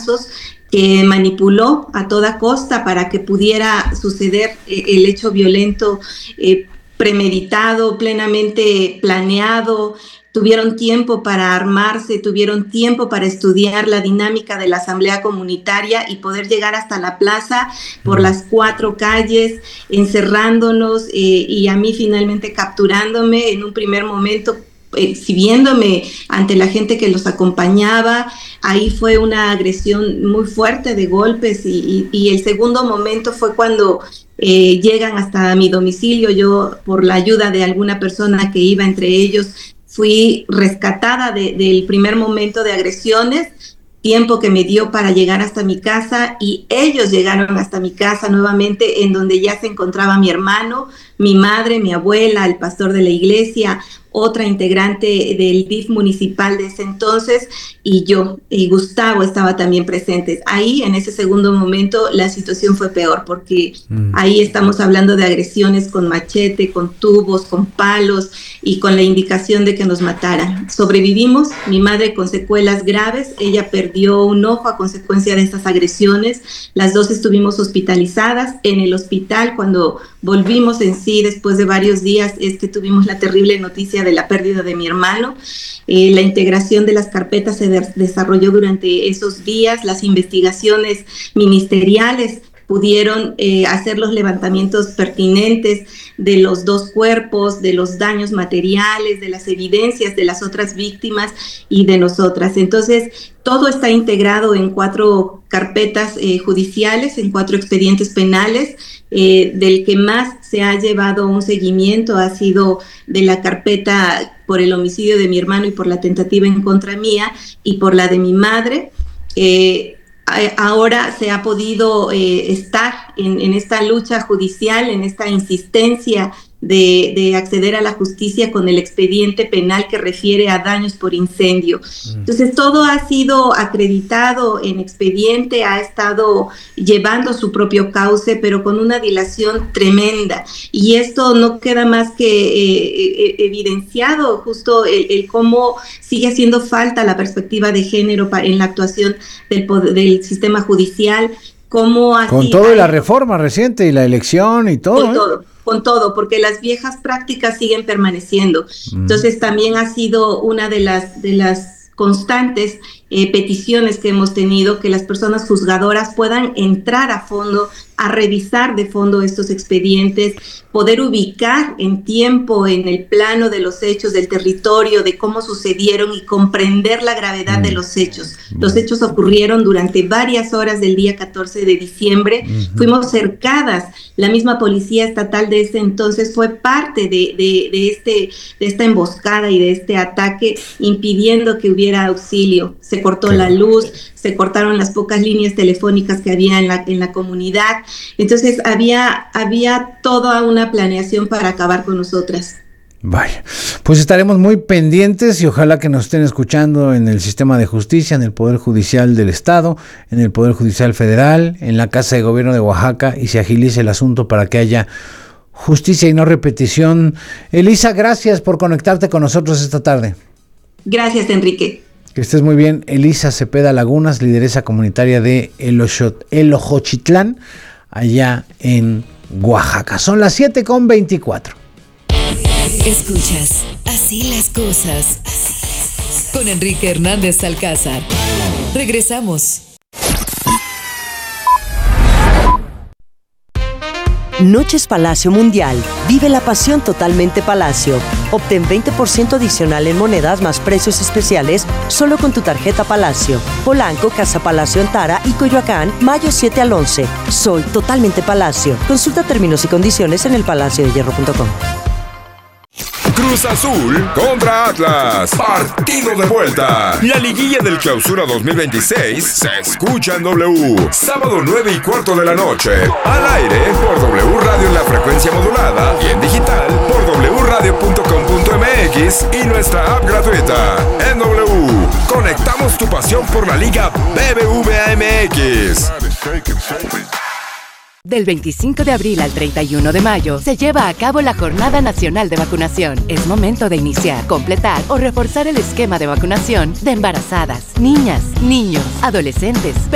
famosos que manipuló a toda costa para que pudiera suceder el hecho violento, premeditado, plenamente planeado. Tuvieron tiempo para armarse, tuvieron tiempo para estudiar la dinámica de la asamblea comunitaria y poder llegar hasta la plaza por las 4 calles, encerrándonos y a mí finalmente capturándome en un primer momento, exhibiéndome ante la gente que los acompañaba. Ahí fue una agresión muy fuerte de golpes y el segundo momento fue cuando llegan hasta mi domicilio. Yo, por la ayuda de alguna persona que iba entre ellos, fui rescatada del primer momento de agresiones, tiempo que me dio para llegar hasta mi casa, y ellos llegaron hasta mi casa nuevamente, en donde ya se encontraba mi hermano, mi madre, mi abuela, el pastor de la iglesia, otra integrante del DIF municipal de ese entonces, y yo, y Gustavo estaba también presentes. Ahí, en ese segundo momento, la situación fue peor, porque ahí estamos hablando de agresiones con machete, con tubos, con palos, y con la indicación de que nos mataran. Sobrevivimos, mi madre con secuelas graves, ella perdió un ojo a consecuencia de estas agresiones, las dos estuvimos hospitalizadas. En el hospital, cuando volvimos en sí, después de varios días, tuvimos la terrible noticia de la pérdida de mi hermano. La integración de las carpetas se desarrolló durante esos días, las investigaciones ministeriales pudieron hacer los levantamientos pertinentes de los 2 cuerpos, de los daños materiales, de las evidencias de las otras víctimas y de nosotras. Entonces, todo está integrado en 4 carpetas judiciales, en 4 expedientes penales. Del que más se ha llevado un seguimiento ha sido de la carpeta por el homicidio de mi hermano y por la tentativa en contra mía, y por la de mi madre. Ahora se ha podido estar en esta lucha judicial, en esta insistencia de acceder a la justicia con el expediente penal que refiere a daños por incendio. Entonces, todo ha sido acreditado en expediente, ha estado llevando su propio cauce, pero con una dilación tremenda. Y esto no queda más que evidenciado, justo el cómo sigue haciendo falta la perspectiva de género en la actuación del sistema judicial. Cómo así, con todo, y la reforma reciente y la elección y todo. Con todo, porque las viejas prácticas siguen permaneciendo. Entonces, también ha sido una de las constantes peticiones que hemos tenido, que las personas juzgadoras puedan entrar a fondo, a revisar de fondo estos expedientes, poder ubicar en tiempo, en el plano de los hechos, del territorio, de cómo sucedieron, y comprender la gravedad de los hechos. Los hechos ocurrieron durante varias horas del día 14 de diciembre. Fuimos cercadas. La misma policía estatal de ese entonces fue parte de esta emboscada y de este ataque, impidiendo que hubiera auxilio. Se cortó la luz, se cortaron las pocas líneas telefónicas que había en la comunidad. Entonces había toda una planeación para acabar con nosotras. Vaya, pues estaremos muy pendientes y ojalá que nos estén escuchando en el sistema de justicia, en el Poder Judicial del Estado, en el Poder Judicial Federal, en la Casa de Gobierno de Oaxaca, y se agilice el asunto para que haya justicia y no repetición. Elisa, gracias por conectarte con nosotros esta tarde. Gracias, Enrique. Que estés muy bien. Elisa Cepeda Lagunas, lideresa comunitaria de Elojochitlán, allá en Oaxaca. Son las 7:24. Escuchas Así las cosas con Enrique Hernández Alcázar. Regresamos. Noches Palacio Mundial. Vive la pasión totalmente Palacio. Obtén 20% adicional en monedas más precios especiales solo con tu tarjeta Palacio. Polanco, Casa Palacio en Tara y Coyoacán, mayo 7 al 11. Soy totalmente Palacio. Consulta términos y condiciones en elpalaciodehierro.com. Cruz Azul contra Atlas. Partido de vuelta. La liguilla del Clausura 2026 se escucha en W. Sábado 9:15 de la noche. Al aire por W Radio en la frecuencia modulada y en digital por wradio.com.mx y nuestra app gratuita. En W, conectamos tu pasión por la Liga BBVA MX. Del 25 de abril al 31 de mayo se lleva a cabo la Jornada Nacional de Vacunación. Es momento de iniciar, completar o reforzar el esquema de vacunación de embarazadas, niñas, niños, adolescentes,